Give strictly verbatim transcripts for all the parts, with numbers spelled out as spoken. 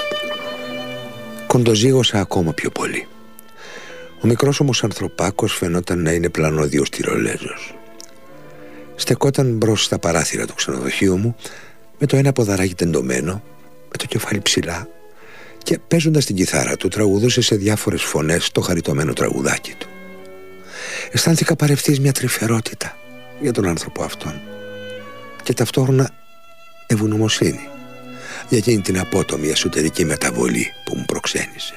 Κοντοζήγωσα ακόμα πιο πολύ. Ο μικρός όμως ανθρωπάκος φαινόταν να είναι πλανόδιος τυρολέζος. Στεκόταν μπρος στα παράθυρα του ξενοδοχείου μου, με το ένα ποδαράκι τεντωμένο, με το κεφάλι ψηλά, και παίζοντας την κιθάρα του τραγουδούσε σε διάφορες φωνές το χαριτωμένο τραγουδάκι του. Αισθάνθηκα παρευθύς μια τρυφερότητα για τον άνθρωπο αυτόν και ταυτόχρονα ευγνωμοσύνη για εκείνη την απότομη εσωτερική μεταβολή που μου προξένησε.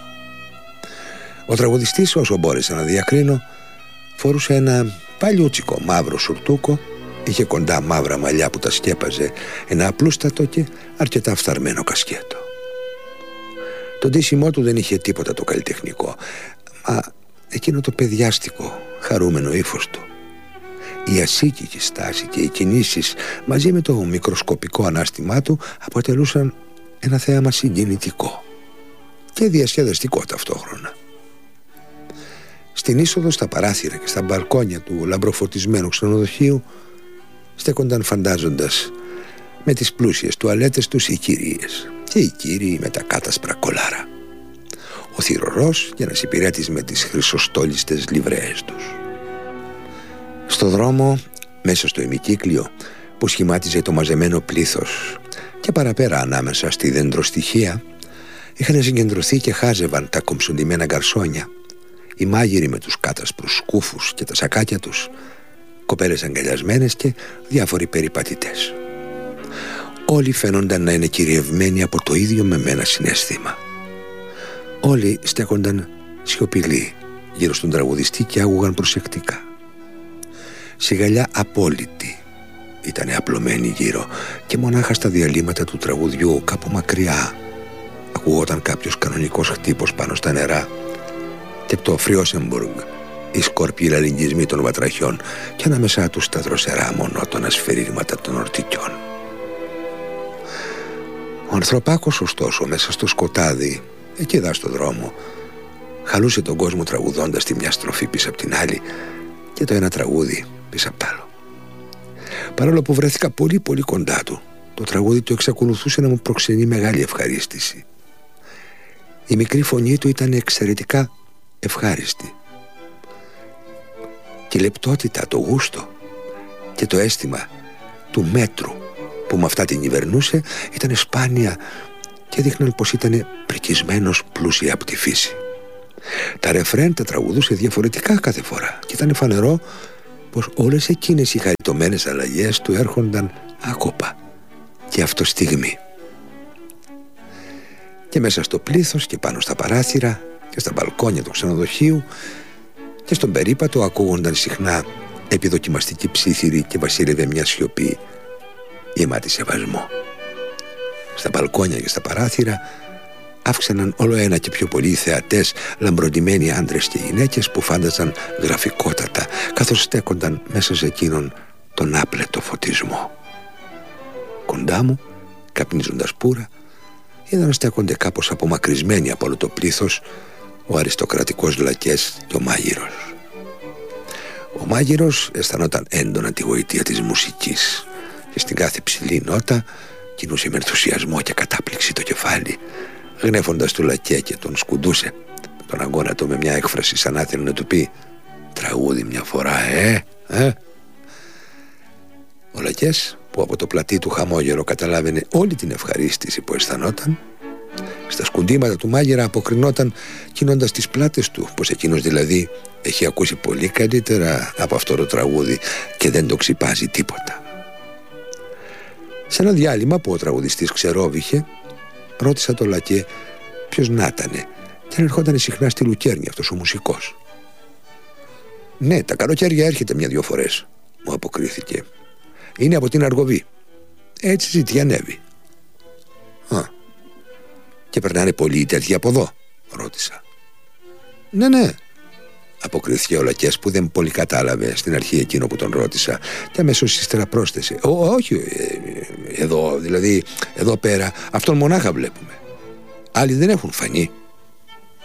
Ο τραγουδιστής, όσο μπόρεσα να διακρίνω, φορούσε ένα παλιούτσικο μαύρο σουρτούκο, είχε κοντά μαύρα μαλλιά που τα σκέπαζε ένα απλούστατο και αρκετά φθαρμένο κασκέτο. Το ντύσιμό του δεν είχε τίποτα το καλλιτεχνικό, μα εκείνο το παιδιάστικο, χαρούμενο ύφος του, η ασήκικη στάση και οι κινήσεις μαζί με το μικροσκοπικό ανάστημά του αποτελούσαν ένα θέαμα συγκινητικό και διασκεδαστικό ταυτόχρονα. Στην είσοδο στα παράθυρα και στα μπαλκόνια του λαμπροφωτισμένου ξενοδοχείου στέκονταν φαντάζοντας με τις πλούσιες τουαλέτες τους οι κυρίες και οι κύριοι με τα κάτασπρα κολάρα, ο θυρωρός και ένας υπηρέτης με τις χρυσοστόλιστες λιβρέες τους. Στο δρόμο, μέσα στο ημικύκλιο που σχημάτιζε το μαζεμένο πλήθος και παραπέρα ανάμεσα στη δεντροστοιχεία, είχαν συγκεντρωθεί και χάζευαν τα κομψοντημένα γκαρσόνια, οι μάγειροι με τους κάτασπρους σκούφους και τα σακάκια τους, κοπέλες αγκαλιασμένες και διάφοροι περιπατητές. Όλοι φαίνονταν να είναι κυριευμένοι από το ίδιο με μένα συναίσθημα. Όλοι στέκονταν σιωπηλοί γύρω στον τραγουδιστή και άκουγαν προσεκτικά. Σιγαλιά απόλυτη ήταν απλωμένη γύρω και μονάχα στα διαλύματα του τραγουδιού κάπου μακριά ακουγόταν κάποιος κανονικός χτύπος πάνω στα νερά και από το Φριόσεμπουργκ οι σκόρπιοι λαλιγγισμοί των βατραχιών και ανάμεσά τους τα δροσερά μονότονα σφυρίγματα των ορτικιών. Ο ανθρωπάκος ωστόσο μέσα στο σκοτάδι, εκεί δά στο δρόμο, χαλούσε τον κόσμο τραγουδώντας τη μια στροφή πίσω από την άλλη και το ένα τραγούδι πίσω απ' τ' άλλο. Παρόλο που βρέθηκα πολύ πολύ κοντά του, το τραγούδι του εξακολουθούσε να μου προξενεί μεγάλη ευχαρίστηση. Η μικρή φωνή του ήταν εξαιρετικά ευχάριστη. Και η λεπτότητα, το γούστο και το αίσθημα του μέτρου που με αυτά την κυβερνούσε ήταν σπάνια και δείχναν πως ήταν πρικισμένος πλούσια από τη φύση. Τα ρεφρέν τα τραγουδούσε διαφορετικά κάθε φορά και ήταν φανερό πως όλες εκείνες οι χαριτωμένες αλλαγές του έρχονταν άκοπα και αυτό στιγμή. Και μέσα στο πλήθος και πάνω στα παράθυρα και στα μπαλκόνια του ξενοδοχείου και στον περίπατο ακούγονταν συχνά επιδοκιμαστική ψήθυρη και βασίλευε μια σιωπή γεμάτη σεβασμό. Στα μπαλκόνια και στα παράθυρα αύξαναν όλο ένα και πιο πολλοί θεατές, λαμπροντημένοι άντρες και γυναίκες που φάνταζαν γραφικότατα καθώς στέκονταν μέσα σε εκείνον τον άπλετο φωτισμό. Κοντά μου, καπνίζοντας πουρα, είδα να στέκονται κάπως απομακρυσμένοι από όλο το πλήθος ο αριστοκρατικός λακές και ο μάγειρος. Ο μάγειρος αισθανόταν έντονα τη γοητεία της μουσικής και στην κάθε ψηλή νότα κινούσε με ενθουσιασμό και κατάπληξη το κεφάλι, γνέφοντας του λακέ και τον σκουντούσε με τον αγώνα του με μια έκφραση σαν να θέλει να του πει «Τραγούδι μια φορά, ε, ε». Ο λακές, που από το πλατή του χαμόγελο καταλάβαινε όλη την ευχαρίστηση που αισθανόταν, στα σκουντήματα του μάγειρα αποκρινόταν κινώντας τις πλάτες του πως εκείνος δηλαδή έχει ακούσει πολύ καλύτερα από αυτό το τραγούδι και δεν το ξυπάζει τίποτα. Σε ένα διάλειμμα που ο τραγουδιστής ξερόβηχε, ρώτησα το λακέ ποιος να ήτανε και αν ερχόταν συχνά στη Λουκέρνη αυτός ο μουσικός. «Ναι, τα καλοκαίρια έρχεται μια-δυο φορές», μου αποκρίθηκε. «Είναι από την Αργοβή. Έτσι ζητιανεύει». «Α, και περνάνε πολλοί τέτοιοι από εδώ?» ρώτησα. «Ναι, ναι», αποκρίθηκε ο λακές που δεν πολύ κατάλαβε στην αρχή εκείνο που τον ρώτησα και αμέσως ύστερα πρόσθεσε «Ω, όχι, ε, εδώ, δηλαδή εδώ πέρα, αυτόν μονάχα βλέπουμε. Άλλοι δεν έχουν φανεί».